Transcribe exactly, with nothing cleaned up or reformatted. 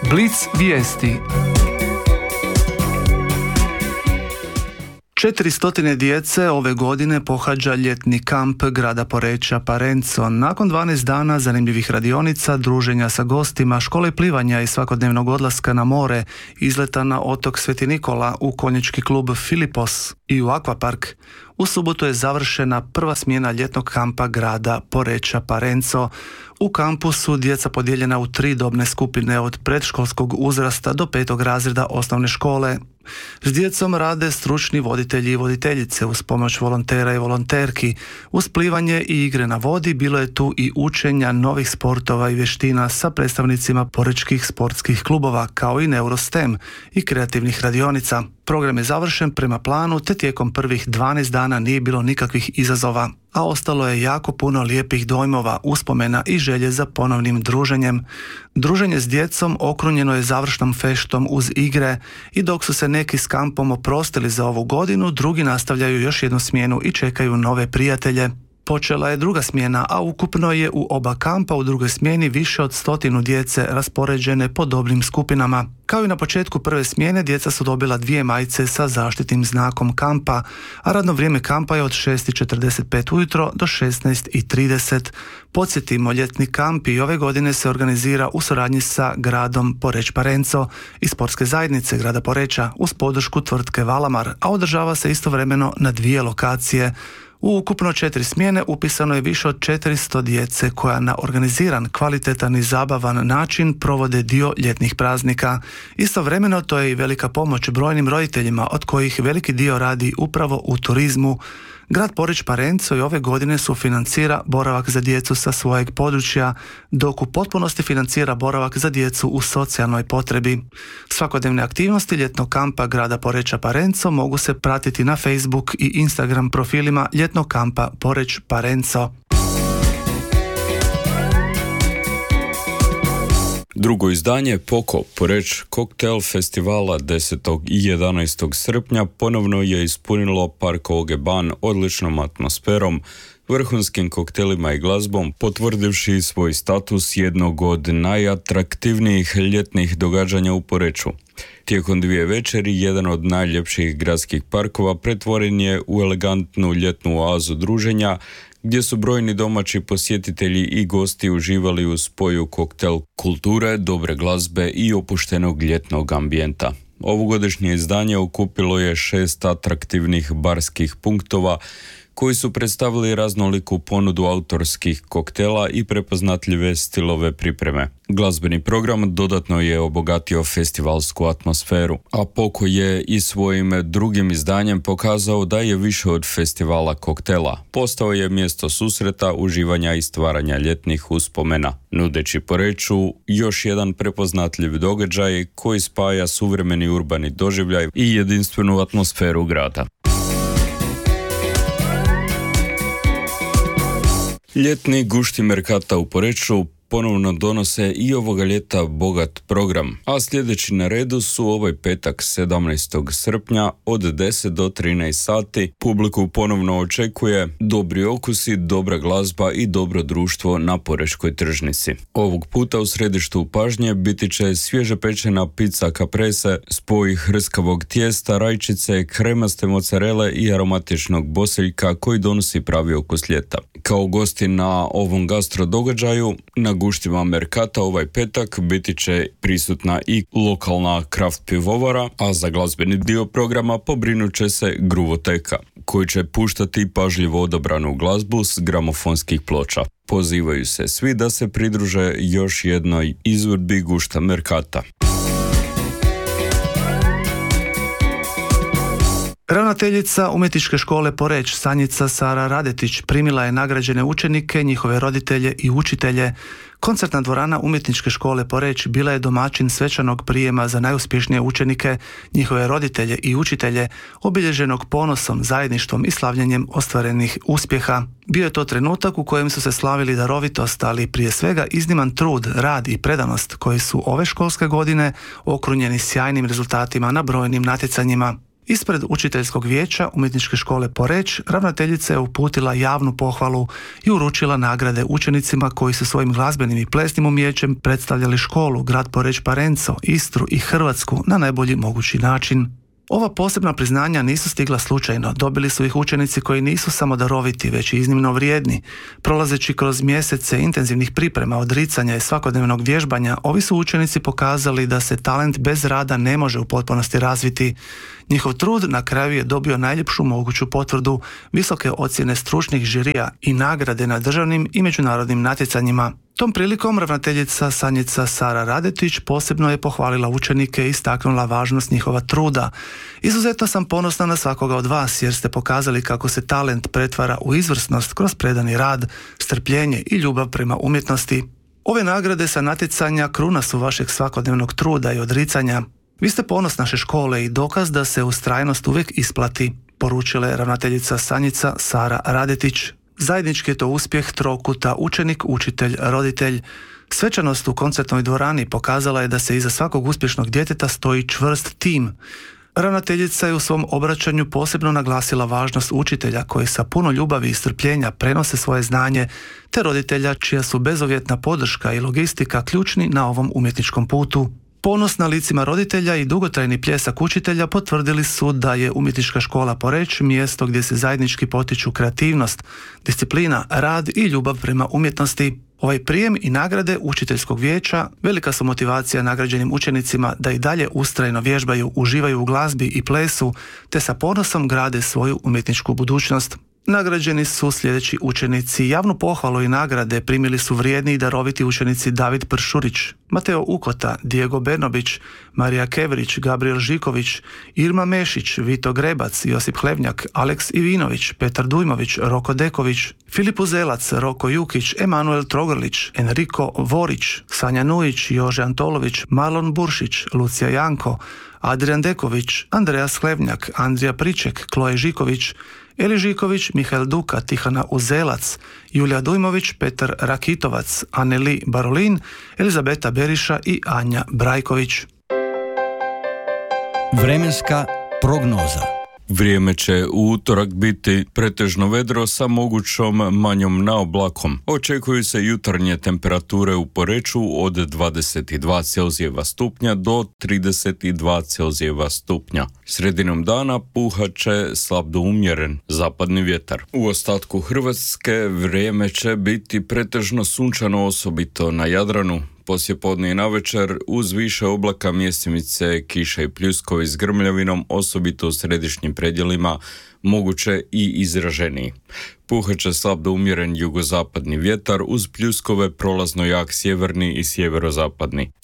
Blic vijesti. četiristo djece ove godine pohađa ljetni kamp grada Poreča Parenco. Nakon dvanaest dana zanimljivih radionica, druženja sa gostima, škole plivanja i svakodnevnog odlaska na more, izleta na otok Sveti Nikola, u konjički klub Filipos i u akvapark, u subotu je završena prva smjena ljetnog kampa grada Poreča Parenco. U kampu su djeca podijeljena u tri dobne skupine od predškolskog uzrasta do petog razreda osnovne škole. S djecom rade stručni voditelji i voditeljice uz pomoć volontera i volonterki. Uz plivanje i igre na vodi bilo je tu i učenja novih sportova i vještina sa predstavnicima porečkih sportskih klubova, kao i Neurostem i kreativnih radionica. Program je završen prema planu, te tijekom prvih dvanaest dana nije bilo nikakvih izazova, a ostalo je jako puno lijepih dojmova, uspomena i želje za ponovnim druženjem. Druženje s djecom okrunjeno je završnom feštom uz igre i dok su se neki s kampom oprostili za ovu godinu, drugi nastavljaju još jednu smjenu i čekaju nove prijatelje. Počela je druga smjena, a ukupno je u oba kampa u drugoj smjeni više od stotinu djece raspoređene po dobnim skupinama. Kao i na početku prve smjene, djeca su dobila dvije majice sa zaštitnim znakom kampa, a radno vrijeme kampa je od šest i četrdeset pet ujutro do šesnaest i trideset. Podsjetimo, ljetni kamp i ove godine se organizira u suradnji sa gradom Poreč Parenco i sportske zajednice grada Poreča uz podršku tvrtke Valamar, a održava se istovremeno na dvije lokacije. U ukupno četiri smjene upisano je više od četiristo djece koja na organiziran, kvalitetan i zabavan način provode dio ljetnih praznika. Istovremeno to je i velika pomoć brojnim roditeljima, od kojih veliki dio radi upravo u turizmu. Grad Poreč Parenco i ove godine sufinancira boravak za djecu sa svojeg područja, dok u potpunosti financira boravak za djecu u socijalnoj potrebi. Svakodnevne aktivnosti ljetnog kampa grada Poreča Parenco mogu se pratiti na Facebook i Instagram profilima ljetnog kampa Poreč Parenco. Drugo izdanje Poko Poreč koktel festivala desetog i jedanaestog srpnja ponovno je ispunilo park Ogeban odličnom atmosferom, vrhunskim koktelima i glazbom, potvrdivši svoj status jednog od najatraktivnijih ljetnih događanja u Poreču. Tijekom dvije večeri, jedan od najljepših gradskih parkova pretvoren je u elegantnu ljetnu oazu druženja, gdje su brojni domaći posjetitelji i gosti uživali u spoju koktel kulture, dobre glazbe i opuštenog ljetnog ambijenta. Ovogodišnje izdanje okupilo je šest atraktivnih barskih punktova koji su predstavili raznoliku ponudu autorskih koktela i prepoznatljive stilove pripreme. Glazbeni program dodatno je obogatio festivalsku atmosferu, a Poko je i svojim drugim izdanjem pokazao da je više od festivala koktela. Postao je mjesto susreta, uživanja i stvaranja ljetnih uspomena, nudeći Poreču još jedan prepoznatljiv događaj koji spaja suvremeni urbani doživljaj i jedinstvenu atmosferu grada. Ljetni gušti Merkata u Poreču ponovno donose i ovoga ljeta bogat program, a sljedeći na redu su ovaj petak sedamnaestog srpnja od deset do trinaest sati. Publiku ponovno očekuje dobri okusi, dobra glazba i dobro društvo na porečkoj tržnici. Ovog puta u središtu pažnje biti će svježe pečena pizza caprese, spoj hrskavog tijesta, rajčice, kremaste mozzarele i aromatičnog bosiljka koji donosi pravi okus ljeta. Kao gosti na ovom gastro događaju, na guštima Merkata ovaj petak biti će prisutna i lokalna kraft pivovara, a za glazbeni dio programa pobrinut će se Gruvoteka, koji će puštati pažljivo odabranu glazbu s gramofonskih ploča. Pozivaju se svi da se pridruže još jednoj izvedbi gušta Merkata. Ravnateljica Umjetničke škole Poreč Sanjica Sara Radetić primila je nagrađene učenike, njihove roditelje i učitelje. Koncertna dvorana Umjetničke škole Poreč bila je domaćin svečanog prijema za najuspješnije učenike, njihove roditelje i učitelje, obilježenog ponosom, zajedništvom i slavljenjem ostvarenih uspjeha. Bio je to trenutak u kojem su se slavili darovitost, ali prije svega izniman trud, rad i predanost koji su ove školske godine okrunjeni sjajnim rezultatima na brojnim natjecanjima. Ispred učiteljskog vijeća Umjetničke škole Poreč ravnateljica je uputila javnu pohvalu i uručila nagrade učenicima koji su svojim glazbenim i plesnim umijećem predstavljali školu, grad Poreč Parenco, Istru i Hrvatsku na najbolji mogući način. Ova posebna priznanja nisu stigla slučajno, dobili su ih učenici koji nisu samo daroviti, već i iznimno vrijedni. Prolazeći kroz mjesece intenzivnih priprema, odricanja i svakodnevnog vježbanja, ovi su učenici pokazali da se talent bez rada ne može u potpunosti razviti. Njihov trud na kraju je dobio najljepšu moguću potvrdu, visoke ocjene stručnih žirija i nagrade na državnim i međunarodnim natjecanjima. Tom prilikom ravnateljica Sanjica Sara Radetić posebno je pohvalila učenike i istaknula važnost njihova truda. Izuzetno sam ponosna na svakoga od vas jer ste pokazali kako se talent pretvara u izvrsnost kroz predani rad, strpljenje i ljubav prema umjetnosti. Ove nagrade sa natjecanja kruna su vašeg svakodnevnog truda i odricanja. Vi ste ponos naše škole i dokaz da se ustrajnost uvijek isplati, poručila je ravnateljica Sanjica Sara Radetić. Zajednički je to uspjeh trokuta učenik, učitelj, roditelj. Svečanost u koncertnoj dvorani pokazala je da se iza svakog uspješnog djeteta stoji čvrst tim. Ravnateljica je u svom obraćanju posebno naglasila važnost učitelja koji sa puno ljubavi i strpljenja prenose svoje znanje, te roditelja čija su bezuvjetna podrška i logistika ključni na ovom umjetničkom putu. Ponos na licima roditelja i dugotrajni pljesak učitelja potvrdili su da je Umjetnička škola Poreč mjesto gdje se zajednički potiču kreativnost, disciplina, rad i ljubav prema umjetnosti. Ovaj prijem i nagrade učiteljskog vijeća velika su motivacija nagrađenim učenicima da i dalje ustrajno vježbaju, uživaju u glazbi i plesu, te sa ponosom grade svoju umjetničku budućnost. Nagrađeni su sljedeći učenici. Javnu pohvalu i nagrade primili su vrijedni i daroviti učenici David Pršurić, Mateo Ukota, Diego Bernobić, Marija Kevrić, Gabriel Žiković, Irma Mešić, Vito Grebac, Josip Hlevnjak, Aleks Ivinović, Petar Dujmović, Roko Deković, Filip Uzelac, Roko Jukić, Emanuel Trogrlić, Enrico Vorić, Sanja Nujić, Jože Antolović, Marlon Buršić, Lucija Janko, Adrian Deković, Andreas Hlevnjak, Andrija Priček, Kloje Žiković, Eli Žiković, Mihael Duka, Tihana Uzelac, Julija Dujmović, Petar Rakitovac, Aneli Barolin, Elizabeta Beriša i Anja Brajković. Vremenska prognoza. Vrijeme će u utorak biti pretežno vedro sa mogućom manjom naoblakom. Očekuju se jutarnje temperature u Poreču od dvadeset dva Celzijeva stupnja do trideset dva Celzijeva stupnja. Sredinom dana puhat će slab do umjeren zapadni vjetar. U ostatku Hrvatske vrijeme će biti pretežno sunčano, osobito na Jadranu. Poslijepodne i navečer uz više oblaka, mjestimice, kiša i pljuskovi s grmljavinom, osobito u središnjim predjelima, moguće i izraženiji. Puhat će slab do umjeren jugozapadni vjetar uz pljuskove, prolazno jak sjeverni i sjeverozapadni.